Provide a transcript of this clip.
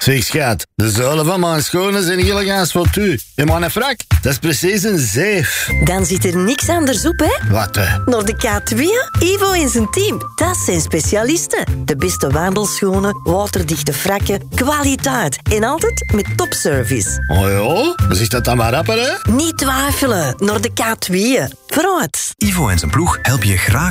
Zeg schat, de zolen van mijn schoenen zijn heel als voor u. En mijn frak, dat is precies een zeef. Dan zit er niks anders op, hè? Wat? Naar de K2, Ivo en zijn team. Dat zijn specialisten. De beste wandelschoenen, waterdichte frakken, kwaliteit. En altijd met topservice. Oh ja? Dan zegt dat dan maar rapper, hè? Niet twijfelen, naar de K2. Vooruit. Ivo en zijn ploeg helpen je graag